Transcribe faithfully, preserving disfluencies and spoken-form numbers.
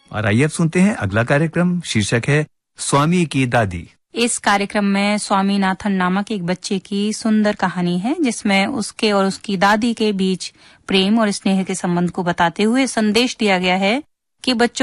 और आइए अब सुनते हैं अगला कार्यक्रम। शीर्षक है स्वामी की दादी। इस कार्यक्रम में स्वामीनाथन नामक एक बच्चे की सुंदर कहानी है, जिसमें उसके और उसकी दादी के बीच प्रेम और स्नेह के संबंध को बताते हुए संदेश दिया गया है कि बच्चों